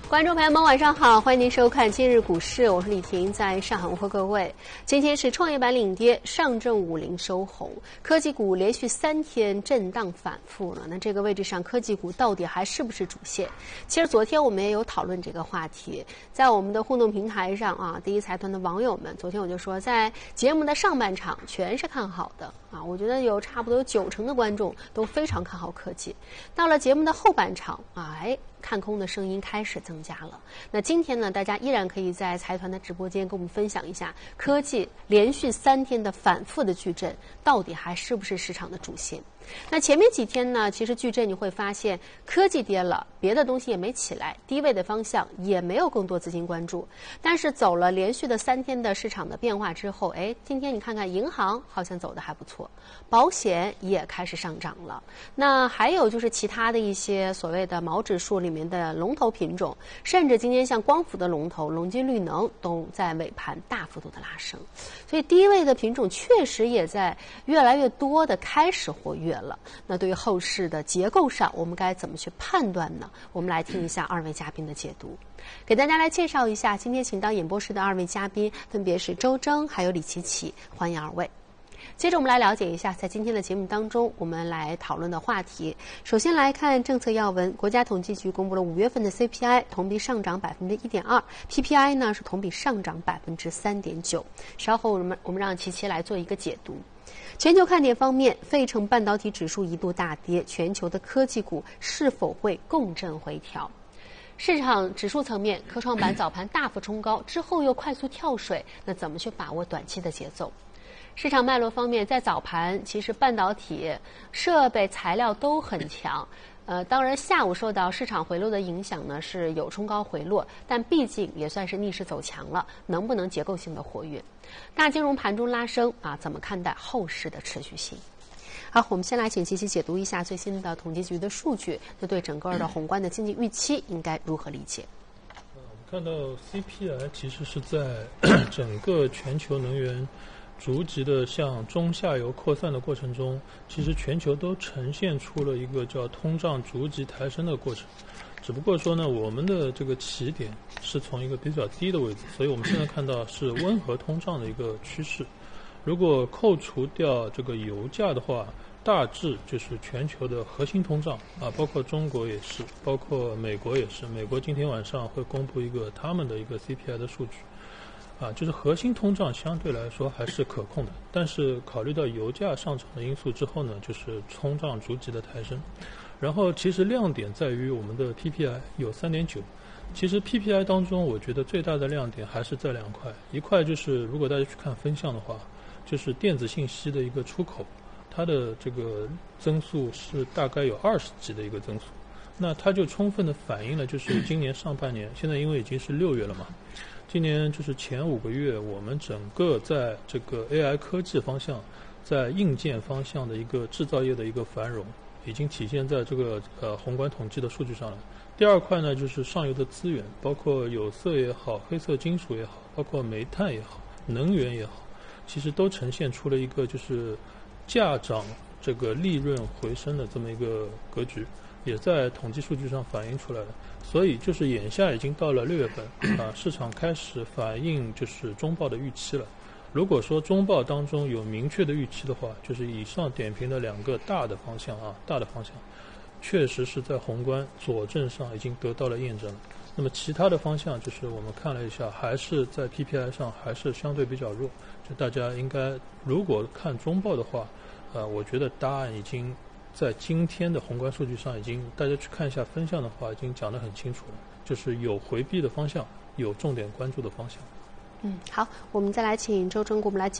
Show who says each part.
Speaker 1: 观众朋友们，晚上好，欢迎您收看今日股市，我是李婷，在上海问候各位。今天是创业板领跌，上证50收红，科技股连续3天震荡反复了。那这个位置上，科技股到底还是不是主线？其实昨天我们也有讨论这个话题，在我们的互动平台上啊，第一财团的网友们，昨天我就说，在节目的上半场全是看好的啊，我觉得差不多有90%的观众都非常看好科技。到了节目的后半场啊，看空的声音开始增加了。那今天呢，大家依然可以在财团的直播间跟我们分享一下，科技连续3天的反复的巨震，到底还是不是市场的主线？那前面几天呢，其实巨震你会发现，科技跌了，别的东西也没起来，低位的方向也没有更多资金关注。但是走了连续的3天的市场的变化之后，今天你看看银行好像走得还不错，保险也开始上涨了。那还有就是其他的一些所谓的毛指数里面的龙头品种，甚至今天像光伏的龙头隆基绿能都在尾盘大幅度的拉升，所以低位的品种确实也在越来越多的开始活跃了。那对于后市的结构上，我们该怎么去判断呢？我们来听一下2位嘉宾的解读。给大家来介绍一下，今天请到演播室的2位嘉宾分别是周征还有李琪琪，欢迎2位。接着我们来了解一下，在今天的节目当中，我们来讨论的话题。首先来看政策要闻，国家统计局公布了5月份的 CPI 同比上涨1.2%， PPI 呢是同比上涨3.9%。稍后我们让琪琪来做一个解读。全球看点方面，费城半导体指数一度大跌，全球的科技股是否会共振回调？市场指数层面，科创板早盘大幅冲高之后又快速跳水，那怎么去把握短期的节奏？市场脉络方面，在早盘其实半导体、设备、材料都很强。当然下午受到市场回落的影响呢，是有冲高回落，但毕竟也算是逆势走强了，能不能结构性的活跃？大金融盘中拉升啊，怎么看待后市的持续性？好，我们先来请琪琪解读一下最新的统计局的数据，那对整个的宏观的经济预期应该如何理解？
Speaker 2: 我们看到 CPI 其实是在整个全球能源逐级的向中下游扩散的过程中，其实全球都呈现出了一个叫通胀逐级抬升的过程。只不过说呢，我们的这个起点是从一个比较低的位置，所以我们现在看到是温和通胀的一个趋势。如果扣除掉这个油价的话，大致就是全球的核心通胀啊，包括中国也是，包括美国也是。美国今天晚上会公布一个他们的一个 CPI 的数据。就是核心通胀相对来说还是可控的，但是考虑到油价上涨的因素之后呢，就是通胀逐级的抬升。然后其实亮点在于我们的 PPI 有3.9，其实 PPI 当中我觉得最大的亮点还是在2块，一块就是如果大家去看分项的话，就是电子信息的一个出口，它的这个增速是大概有20几的一个增速，那它就充分的反映了就是今年上半年，现在因为已经是6月了嘛，今年就是前5个月，我们整个在这个 AI 科技方向，在硬件方向的一个制造业的一个繁荣，已经体现在这个宏观统计的数据上了。第2块呢，就是上游的资源，包括有色也好，黑色金属也好，包括煤炭也好，能源也好，其实都呈现出了一个就是价涨这个利润回升的这么一个格局，也在统计数据上反映出来了。所以就是眼下已经到了6月份市场开始反映就是中报的预期了。如果说中报当中有明确的预期的话，就是以上点评的2个大的方向确实是在宏观佐证上已经得到了验证了。那么其他的方向就是我们看了一下，还是在 PPI 上还是相对比较弱，就大家应该如果看中报的话，我觉得答案已经在今天的宏观数据上已经，大家去看一下分项的话，已经讲得很清楚了，就是有回避的方向，有重点关注的方向。
Speaker 1: 好，我们再来请周征给我们来